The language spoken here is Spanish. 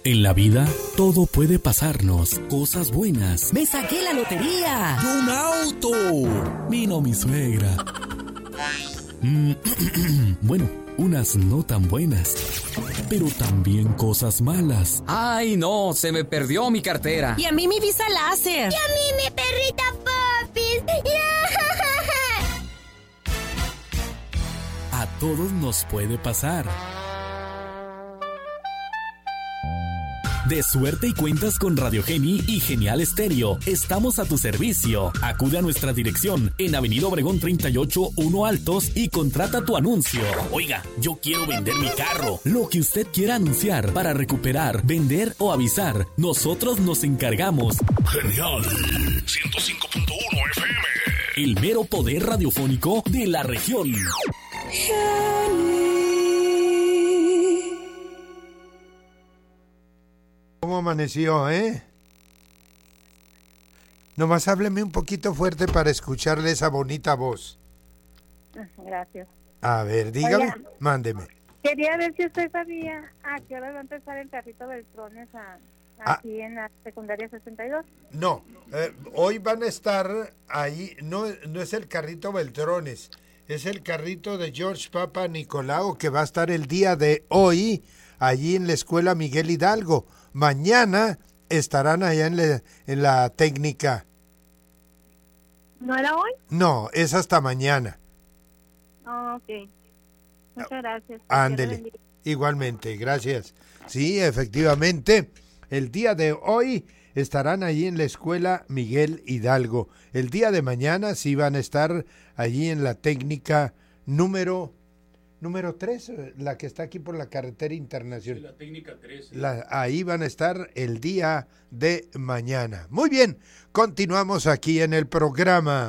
En la vida, todo puede pasarnos. Cosas buenas. ¡Me saqué la lotería! ¡Y un auto! Vino mi suegra. Bueno, unas no tan buenas. Pero también cosas malas. ¡Ay, no! Se me perdió mi cartera. Y a mí mi visa láser. Y a mí mi perrita Popis. A todos nos puede pasar. De suerte y cuentas con Radio Geni y Genial Estéreo. Estamos a tu servicio. Acude a nuestra dirección en Avenida Obregón 38, 1 Altos y contrata tu anuncio. Oiga, yo quiero vender mi carro. Lo que usted quiera anunciar para recuperar, vender o avisar, nosotros nos encargamos. Genial 105.1 FM. El mero poder radiofónico de la región. ¿Cómo amaneció, Nomás hábleme un poquito fuerte para escucharle esa bonita voz. Gracias. A ver, dígame, Oiga, mándeme. quería ver si usted sabía a qué hora va a empezar el carrito Beltrones aquí en la secundaria 62. No, hoy van a estar ahí, no es el carrito Beltrones, es el carrito de George Papa Nicolau que va a estar el día de hoy allí en la escuela Miguel Hidalgo. Mañana estarán allá en la técnica. ¿No era hoy? No, es hasta mañana. Oh, ok. Muchas gracias. Ándele. Igualmente, gracias. Sí, efectivamente, el día de hoy estarán allí en la escuela Miguel Hidalgo. El día de mañana sí van a estar allí en la técnica número 3, la que está aquí por la carretera internacional. La técnica 3. Ahí van a estar el día de mañana. Muy bien, continuamos aquí en el programa.